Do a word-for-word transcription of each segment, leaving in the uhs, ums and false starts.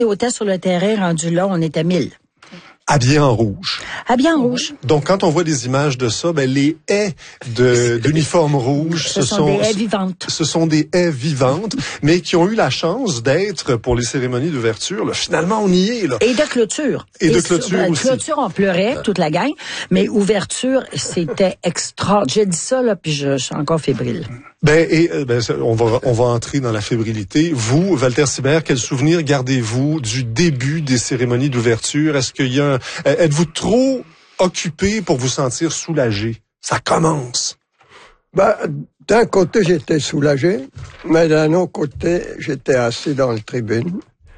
Hôtesse sur le terrain rendu là, on était mille. Habillés en rouge. Habillés en rouge. Donc, quand on voit des images de ça, ben, les haies de, d'uniformes rouges, ce, ce sont, sont des haies vivantes. Ce sont des haies vivantes, mais qui ont eu la chance d'être pour les cérémonies d'ouverture. Là, finalement, on y est, là. Et de clôture. Et, Et de sur, clôture ben, aussi. Clôture, on pleurait, toute la gang. Mais ouverture, c'était extra. J'ai dit ça, là, puis je, je suis encore fébrile. Ben, et, ben, on va, on va entrer dans la fébrilité. Vous, Walter Sibert, quel souvenir gardez-vous du début des cérémonies d'ouverture? Est-ce qu'il y a un, êtes-vous trop occupé pour vous sentir soulagé? Ça commence. Ben, d'un côté, j'étais soulagé, mais d'un autre côté, j'étais assis dans le tribune.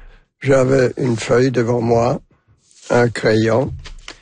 J'avais une feuille devant moi, un crayon,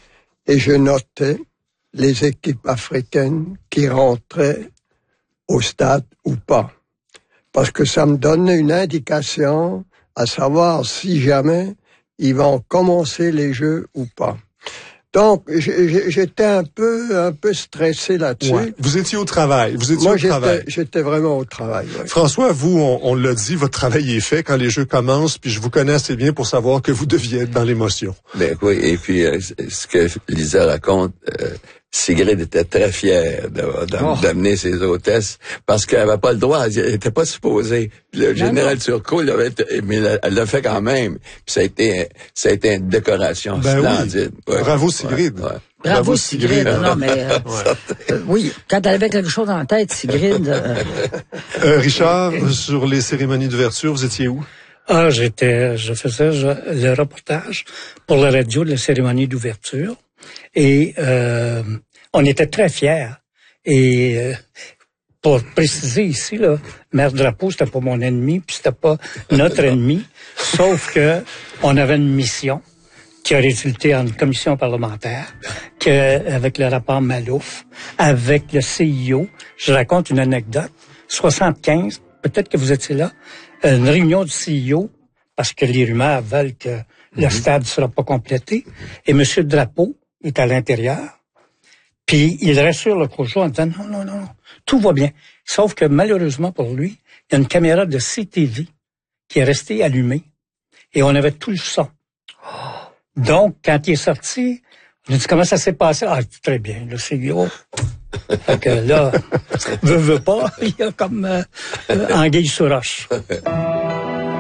et je notais les équipes africaines qui rentraient au stade ou pas. Parce que ça me donnait une indication à savoir si jamais ils vont commencer les jeux ou pas. Donc, j'étais un peu, un peu stressé là-dessus. Ouais. Vous étiez au travail. Vous étiez Moi, au travail. Moi, j'étais vraiment au travail. Ouais. François, vous, on, on l'a dit, votre travail est fait quand les jeux commencent, puis je vous connais assez bien pour savoir que vous deviez être dans l'émotion. Ben oui, et puis euh, ce que Lisa raconte, euh, Sigrid était très fière d'amener oh. ses hôtesses parce qu'elle avait pas le droit, elle était pas supposée. Le non, général non. Turcot, il avait, mais elle l'a fait quand même. Puis ça a été, ça a été une décoration ben splendide. Oui. Ouais. Bravo Sigrid. Ouais, ouais. Bravo, Bravo Sigrid. Sigrid. Non mais euh, euh, oui, quand elle avait quelque chose en tête, Sigrid. Euh... Euh, Richard, sur les cérémonies d'ouverture, vous étiez où? Ah, j'étais, je faisais je, le reportage pour la radio de la cérémonie d'ouverture. Et euh, on était très fiers. Et euh, pour préciser ici, là, Maire Drapeau, c'était pas mon ennemi, puis c'était pas notre ennemi, sauf que on avait une mission qui a résulté en une commission parlementaire, que, avec le rapport Malouf, avec le C I O. Je raconte une anecdote. soixante-quinze, peut-être que vous étiez là, une réunion du C I O, parce que les rumeurs veulent que mm-hmm. le stade ne sera pas complété, et M. Drapeau est à l'intérieur, puis il rassure le projet en disant non, non, non, tout va bien. Sauf que malheureusement pour lui, il y a une caméra de C T V qui est restée allumée et on avait tout le son. Donc, quand il est sorti, on a dit comment ça s'est passé? Ah, très bien, le C I O. Fait que là, veut, veut pas, il y a comme euh, anguille sous roche.